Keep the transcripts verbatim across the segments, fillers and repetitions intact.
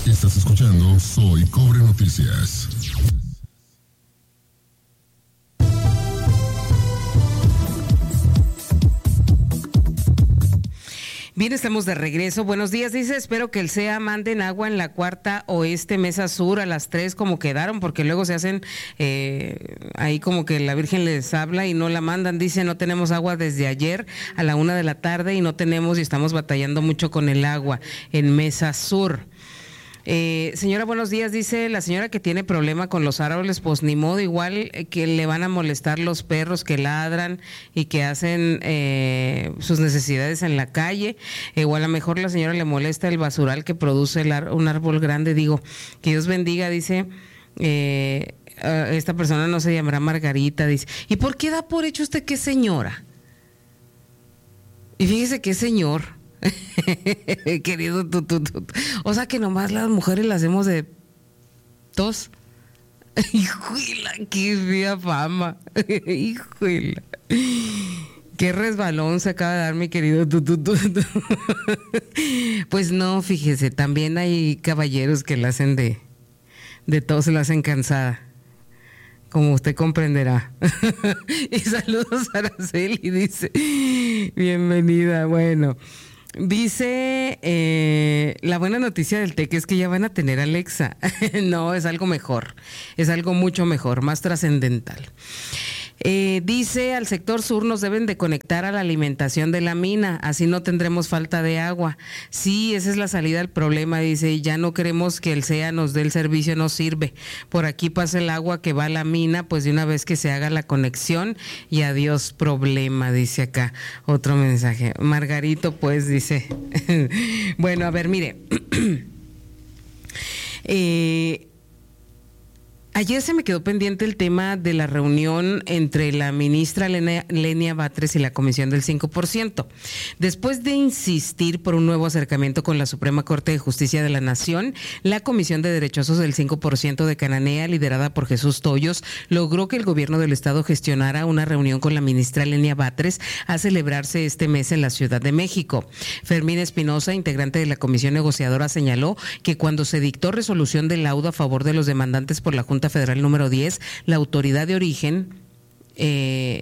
Estás escuchando Soy Cobre Noticias. Bien, estamos de regreso. Buenos días, dice, espero que el C E A manden agua en la cuarta oeste mesa sur a las tres como quedaron, porque luego se hacen eh, ahí como que la Virgen les habla y no la mandan. Dice, no tenemos agua desde ayer a la una de la tarde y no tenemos y estamos batallando mucho con el agua en mesa sur. Eh, señora, buenos días, dice la señora que tiene problema con los árboles, pues ni modo, igual que le van a molestar los perros que ladran y que hacen eh, sus necesidades en la calle. Igual a lo mejor la señora le molesta el basural que produce el ar- un árbol grande. Digo, que Dios bendiga, dice, eh, uh, esta persona no se llamará Margarita, dice. ¿Y por qué da por hecho usted que es señora? Y fíjese que es señor. Querido, tú, tú, tú. O sea que nomás las mujeres la hacemos de tos. Híjole, qué fea fama. Híjole. Qué resbalón se acaba de dar, mi querido. Tú, tú, tú, tú. Pues no, fíjese, también hay caballeros que la hacen de, de tos, la hacen cansada, como usted comprenderá. Y saludos a Araceli, dice, bienvenida. Bueno, dice, eh, la buena noticia del TEC es que ya van a tener Alexa. No, es algo mejor, es algo mucho mejor, más trascendental. Eh, dice, al sector sur nos deben de conectar a la alimentación de la mina, así no tendremos falta de agua. Sí, esa es la salida al problema, dice, ya no queremos que el C E A nos dé el servicio, no sirve. Por aquí pasa el agua que va a la mina, pues de una vez que se haga la conexión y adiós problema, dice acá otro mensaje. Margarito, pues, dice. Bueno, a ver, mire. eh... Ayer se me quedó pendiente el tema de la reunión entre la ministra Lenia, Lenia Batres y la Comisión del cinco por ciento. Después de insistir por un nuevo acercamiento con la Suprema Corte de Justicia de la Nación, la Comisión de Derechosos del cinco por ciento de Cananea, liderada por Jesús Toyos, logró que el gobierno del estado gestionara una reunión con la ministra Lenia Batres a celebrarse este mes en la Ciudad de México. Fermín Espinosa, integrante de la comisión negociadora, señaló que cuando se dictó resolución del laudo a favor de los demandantes por la Junta Federal número diez, la autoridad de origen, eh,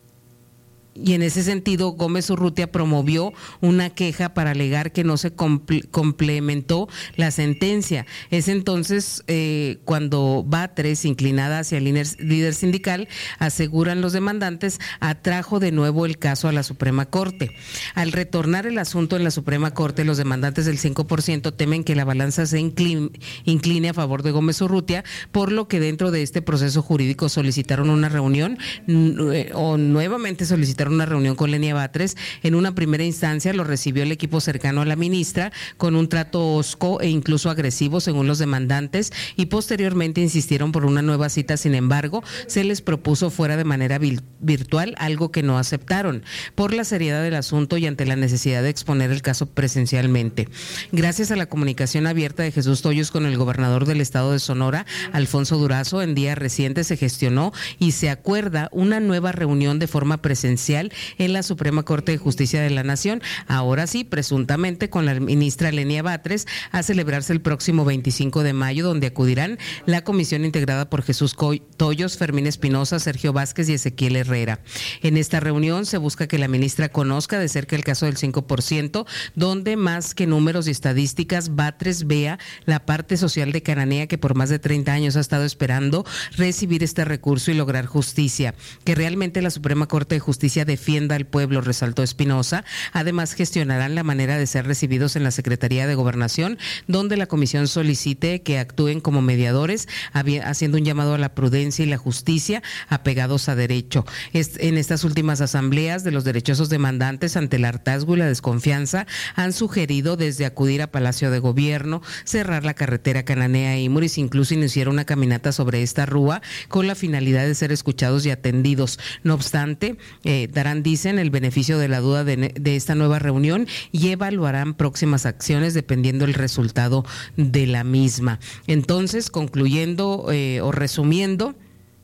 y en ese sentido Gómez Urrutia promovió una queja para alegar que no se comple- complementó la sentencia. Es entonces eh, cuando Batres, inclinada hacia el líder, líder sindical, aseguran los demandantes, atrajo de nuevo el caso a la Suprema Corte. Al retornar el asunto en la Suprema Corte, los demandantes del cinco por ciento temen que la balanza se incline, incline a favor de Gómez Urrutia, por lo que dentro de este proceso jurídico solicitaron una reunión n- o nuevamente solicitaron una reunión con Lenia Batres. En una primera instancia lo recibió el equipo cercano a la ministra con un trato hosco e incluso agresivo según los demandantes, y posteriormente insistieron por una nueva cita. Sin embargo, se les propuso fuera de manera virtual, algo que no aceptaron por la seriedad del asunto y ante la necesidad de exponer el caso presencialmente. Gracias a la comunicación abierta de Jesús Toyos con el gobernador del estado de Sonora, Alfonso Durazo, en días recientes se gestionó y se acuerda una nueva reunión de forma presencial en la Suprema Corte de Justicia de la Nación, ahora sí, presuntamente con la ministra Lenia Batres, a celebrarse el próximo veinticinco de mayo, donde acudirán la comisión integrada por Jesús Toyos, Fermín Espinosa, Sergio Vázquez y Ezequiel Herrera. En esta reunión se busca que la ministra conozca de cerca el caso del cinco por ciento, donde más que números y estadísticas, Batres vea la parte social de Cananea, que por más de treinta años ha estado esperando recibir este recurso y lograr justicia. Que realmente la Suprema Corte de Justicia defienda al pueblo, resaltó Espinosa. Además, gestionarán la manera de ser recibidos en la Secretaría de Gobernación, donde la comisión solicite que actúen como mediadores, haciendo un llamado a la prudencia y la justicia apegados a derecho. En estas últimas asambleas de los derechosos demandantes, ante el hartazgo y la desconfianza, han sugerido desde acudir a Palacio de Gobierno, cerrar la carretera Cananea-Imuris, incluso iniciar una caminata sobre esta rúa con la finalidad de ser escuchados y atendidos. No obstante, eh, darán, dicen, el beneficio de la duda de, de esta nueva reunión y evaluarán próximas acciones dependiendo el resultado de la misma. Entonces, concluyendo eh, o resumiendo,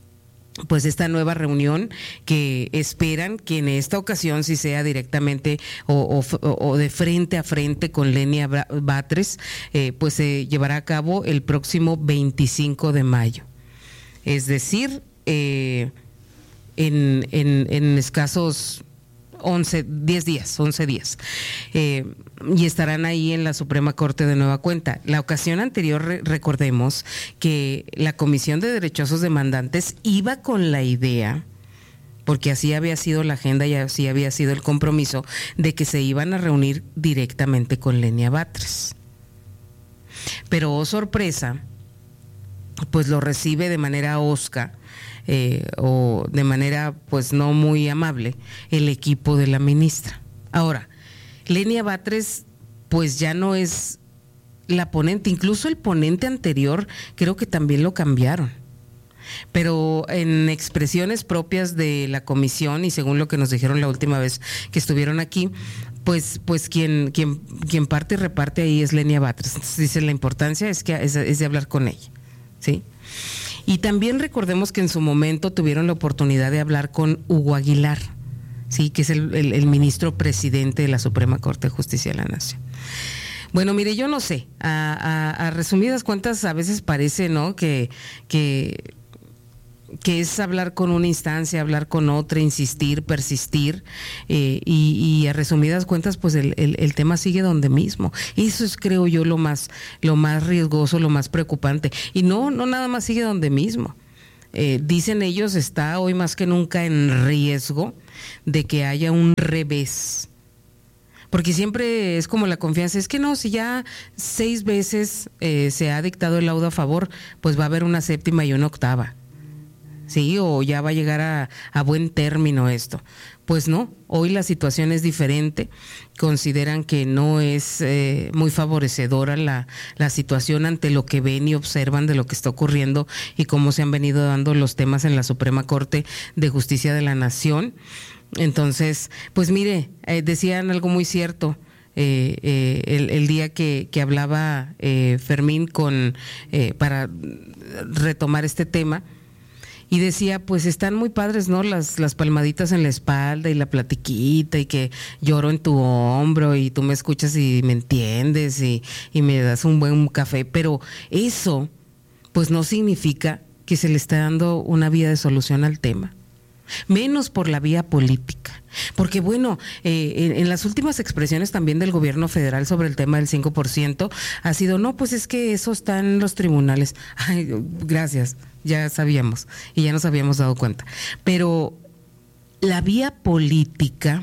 pues esta nueva reunión que esperan que en esta ocasión sí sea directamente o, o, o de frente a frente con Lenia Batres, eh, pues se llevará a cabo el próximo veinticinco de mayo. Es decir, eh, en, en, en escasos once, diez días, once días. Eh, y estarán ahí en la Suprema Corte de nueva cuenta. La ocasión anterior, re, recordemos que la Comisión de Derechosos Demandantes iba con la idea, porque así había sido la agenda y así había sido el compromiso, de que se iban a reunir directamente con Lenia Batres. Pero, oh sorpresa, pues lo recibe de manera hosca, Eh, o de manera pues no muy amable el equipo de la ministra. Ahora, Lenia Batres pues ya no es la ponente, incluso el ponente anterior creo que también lo cambiaron, pero en expresiones propias de la comisión y según lo que nos dijeron la última vez que estuvieron aquí, pues pues quien quien quien parte y reparte ahí es Lenia Batres. Entonces, dice, la importancia es que es, es de hablar con ella, ¿sí? Y también recordemos que en su momento tuvieron la oportunidad de hablar con Hugo Aguilar, sí, que es el, el, el ministro presidente de la Suprema Corte de Justicia de la Nación. Bueno, mire, yo no sé, a, a, a resumidas cuentas a veces parece, ¿no?, que, que, que es hablar con una instancia, hablar con otra, insistir, persistir, eh, y, y a resumidas cuentas, pues el, el, el tema sigue donde mismo. Eso es, creo yo, lo más, lo más riesgoso, lo más preocupante. Y no, no nada más sigue donde mismo. Eh, dicen ellos, está hoy más que nunca en riesgo de que haya un revés. Porque siempre es como la confianza, es que no, si ya seis veces eh, se ha dictado el laudo a favor, pues va a haber una séptima y una octava. Sí, o ya va a llegar a, a buen término esto. Pues no, hoy la situación es diferente. Consideran que no es eh, muy favorecedora la, la situación ante lo que ven y observan de lo que está ocurriendo y cómo se han venido dando los temas en la Suprema Corte de Justicia de la Nación. Entonces, pues mire, eh, decían algo muy cierto. Eh, eh, el, el día que, que hablaba eh, Fermín con eh, para retomar este tema. Y decía, pues están muy padres, ¿no? Las, las palmaditas en la espalda y la platiquita y que lloro en tu hombro y tú me escuchas y me entiendes y, y me das un buen café. Pero eso, pues no significa que se le está dando una vía de solución al tema. Menos por la vía política. Porque bueno, eh, en, en las últimas expresiones también del gobierno federal sobre el tema del cinco por ciento ha sido, no, pues es que eso está en los tribunales. Ay, gracias, ya sabíamos y ya nos habíamos dado cuenta. Pero la vía política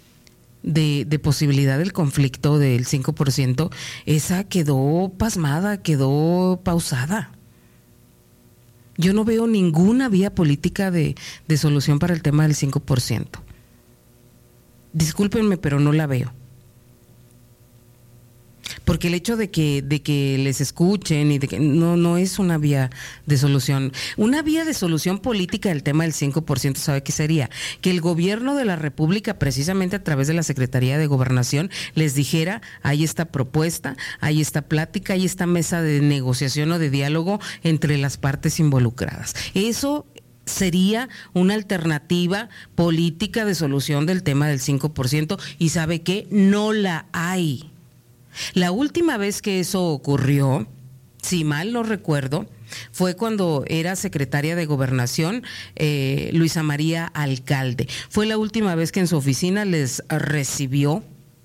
de, de posibilidad del conflicto del cinco por ciento, esa quedó pasmada, quedó pausada. Yo no veo ninguna vía política de, de solución para el tema del cinco por ciento. Discúlpenme, pero no la veo. Porque el hecho de que, de que les escuchen y de que no, no es una vía de solución. Una vía de solución política del tema del cinco por ciento, ¿sabe qué sería? Que el gobierno de la República, precisamente a través de la Secretaría de Gobernación, les dijera, hay esta propuesta, hay esta plática, hay esta mesa de negociación o de diálogo entre las partes involucradas. Eso sería una alternativa política de solución del tema del cinco por ciento, y ¿sabe qué? No la hay. La última vez que eso ocurrió, si mal no recuerdo, fue cuando era secretaria de Gobernación eh, Luisa María Alcalde. Fue la última vez que en su oficina les recibió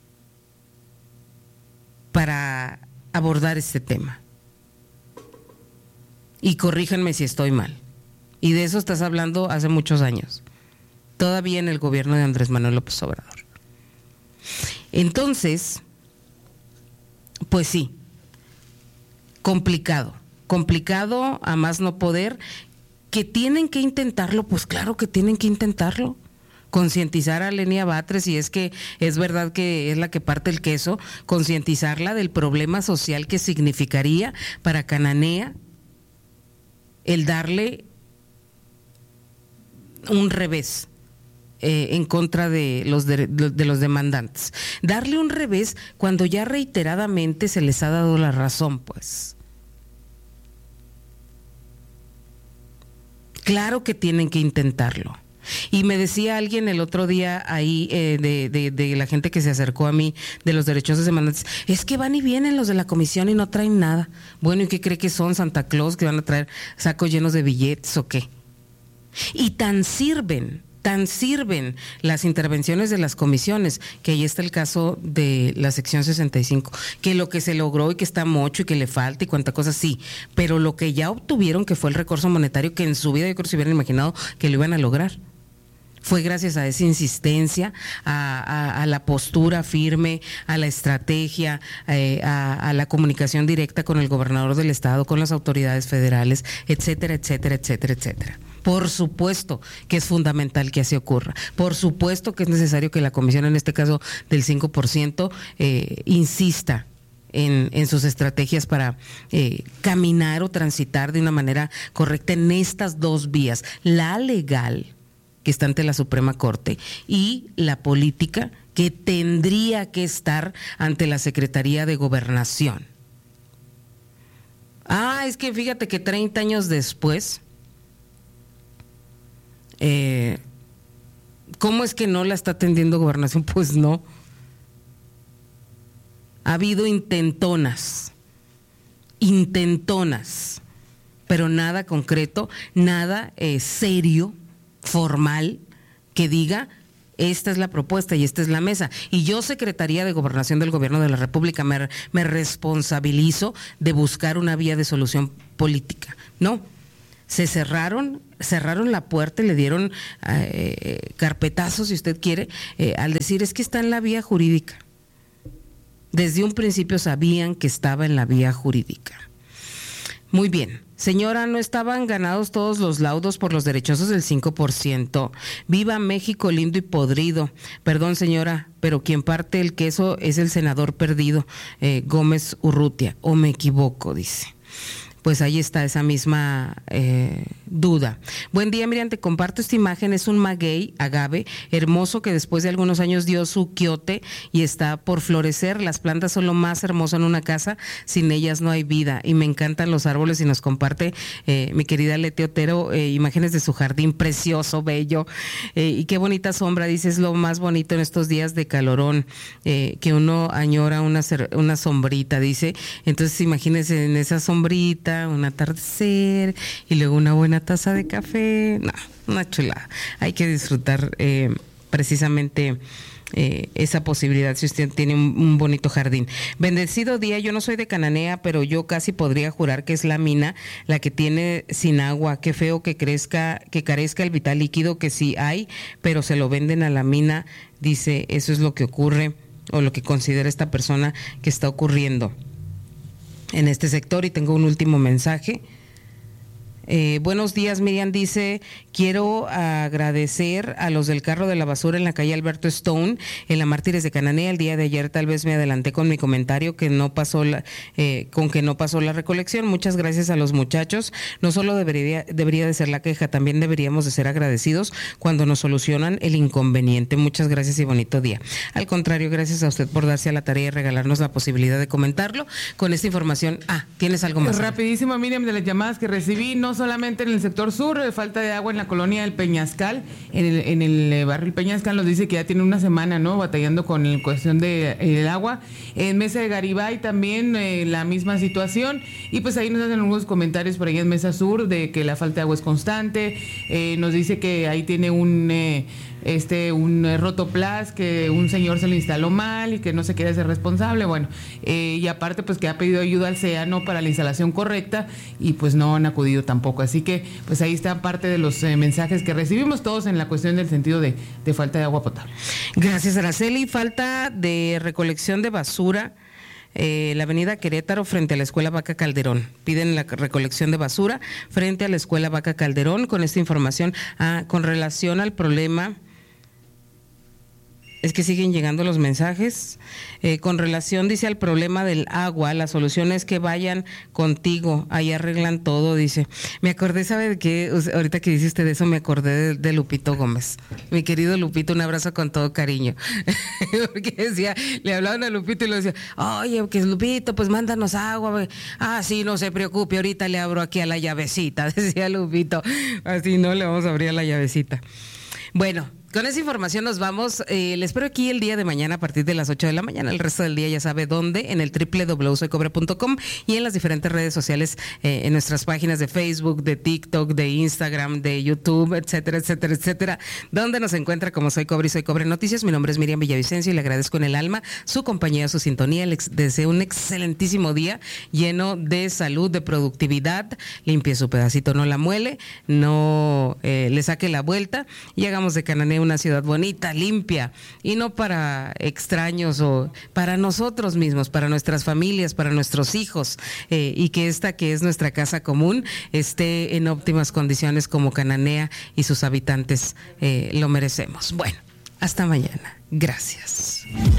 para abordar este tema. Y corríjanme si estoy mal. Y de eso estás hablando hace muchos años, todavía en el gobierno de Andrés Manuel López Obrador. Entonces, pues sí, complicado, complicado a más no poder. Que tienen que intentarlo, pues claro que tienen que intentarlo. Concientizar a Lenia Batres, si es que es verdad que es la que parte el queso, concientizarla del problema social que significaría para Cananea el darle un revés eh, en contra de los de, de los demandantes. Darle un revés cuando ya reiteradamente se les ha dado la razón, pues. Claro que tienen que intentarlo. Y me decía alguien el otro día ahí eh, de, de, de la gente que se acercó a mí de los derechos demandantes, es que van y vienen los de la comisión y no traen nada. Bueno, ¿y qué cree que son, Santa Claus, que van a traer sacos llenos de billetes o qué? Y tan sirven, tan sirven las intervenciones de las comisiones, que ahí está el caso de la sección sesenta y cinco, que lo que se logró y que está mocho y que le falta y cuánta cosa, sí, pero lo que ya obtuvieron, que fue el recurso monetario, que en su vida yo creo que se hubieran imaginado que lo iban a lograr. Fue gracias a esa insistencia, a, a, a la postura firme, a la estrategia, eh, a, a la comunicación directa con el gobernador del estado, con las autoridades federales, etcétera, etcétera, etcétera, etcétera. Por supuesto que es fundamental que así ocurra. Por supuesto que es necesario que la comisión, en este caso del cinco por ciento, eh, insista En, en sus estrategias para eh, caminar o transitar de una manera correcta en estas dos vías, la legal, que está ante la Suprema Corte, y la política, que tendría que estar ante la Secretaría de Gobernación. Ah, es que fíjate que treinta años después, eh, ¿cómo es que no la está atendiendo Gobernación? Pues no. Ha habido intentonas, intentonas, pero nada concreto, nada eh, serio, formal, que diga, esta es la propuesta y esta es la mesa. Y yo, Secretaría de Gobernación del Gobierno de la República, me, me responsabilizo de buscar una vía de solución política. No, se cerraron, cerraron la puerta y le dieron eh, carpetazos, si usted quiere, eh, al decir, es que está en la vía jurídica. Desde un principio sabían que estaba en la vía jurídica. Muy bien. Señora, no estaban ganados todos los laudos por los derechosos del cinco por ciento. Viva México lindo y podrido. Perdón, señora, pero quien parte el queso es el senador perdido, eh, Gómez Urrutia. ¿O me equivoco? Dice. Pues ahí está esa misma eh, duda. Buen día, Miriam, te comparto esta imagen. Es un maguey, agave, hermoso, que después de algunos años dio su quiote y está por florecer. Las plantas son lo más hermoso en una casa, sin ellas no hay vida. Y me encantan los árboles, y nos comparte eh, mi querida Leti Otero eh, imágenes de su jardín precioso, bello. Eh, y qué bonita sombra, dice, es lo más bonito en estos días de calorón, eh, que uno añora una, una sombrita, dice. Entonces imagínense en esa sombrita, un atardecer y luego una buena taza de café. No, una chulada. Hay que disfrutar eh, precisamente eh, esa posibilidad si usted tiene un, un bonito jardín. Bendecido día. Yo no soy de Cananea, pero yo casi podría jurar que es la mina la que tiene sin agua. Qué feo que crezca, que carezca el vital líquido, que sí hay, pero se lo venden a la mina. Dice, eso es lo que ocurre, o lo que considera esta persona que está ocurriendo en este sector. Y tengo un último mensaje. Eh, buenos días, Miriam, dice, quiero agradecer a los del carro de la basura en la calle Alberto Stone, en la Mártires de Cananea. El día de ayer tal vez me adelanté con mi comentario que no pasó la, eh, con que no pasó la recolección. Muchas gracias a los muchachos. No solo debería, debería de ser la queja, también deberíamos de ser agradecidos cuando nos solucionan el inconveniente. Muchas gracias y bonito día. Al contrario, gracias a usted por darse a la tarea y regalarnos la posibilidad de comentarlo. Con esta información, ah, ¿tienes algo más? Rapidísimo, Miriam, de las llamadas que recibí, no solamente en el sector sur, falta de agua en la colonia del Peñascal, en el, en el barrio Peñascal, nos dice que ya tiene una semana, ¿no?, batallando con la cuestión del de, agua. En Mesa de Garibay también eh, la misma situación, y pues ahí nos hacen algunos comentarios por ahí en Mesa Sur de que la falta de agua es constante. Eh, nos dice que ahí tiene un eh, este un eh, rotoplas que un señor se lo instaló mal y que no se quiere ser responsable. Bueno, eh, y aparte pues que ha pedido ayuda al SEANO para la instalación correcta y pues no han acudido tampoco. Así que pues ahí está parte de los eh, mensajes que recibimos todos en la cuestión del sentido de, de falta de agua potable. Gracias, Araceli. Falta de recolección de basura. Eh, la avenida Querétaro frente a la Escuela Vaca Calderón. Piden la recolección de basura frente a la Escuela Vaca Calderón. Con esta información, ah, con relación al problema Es que siguen llegando los mensajes. Eh, con relación, dice, al problema del agua, la solución es que vayan contigo, ahí arreglan todo, dice. Me acordé, ¿sabe de qué? Ahorita que dice usted eso, me acordé de, de Lupito Gómez. Mi querido Lupito, un abrazo con todo cariño. Porque decía, le hablaban a Lupito y le decía, oye, que Lupito, pues mándanos agua. Ah, sí, no se preocupe, ahorita le abro aquí a la llavecita, decía Lupito. Así no, le vamos a abrir a la llavecita. Bueno, con esa información nos vamos. Eh, les espero aquí el día de mañana a partir de las ocho de la mañana. El resto del día ya sabe dónde, en el doble u doble u doble u punto soy cobre punto com y en las diferentes redes sociales, eh, en nuestras páginas de Facebook, de TikTok, de Instagram, de YouTube, etcétera, etcétera, etcétera, donde nos encuentra como Soy Cobre y Soy Cobre Noticias. Mi nombre es Miriam Villavicencio y le agradezco en el alma su compañía, su sintonía. Les deseo un excelentísimo día lleno de salud, de productividad. Limpie su pedacito, no la muele, no eh, le saque la vuelta y hagamos de Cananea una ciudad bonita, limpia, y no para extraños o para nosotros mismos, para nuestras familias, para nuestros hijos, eh, y que esta que es nuestra casa común esté en óptimas condiciones como Cananea y sus habitantes eh, lo merecemos. Bueno, hasta mañana. Gracias.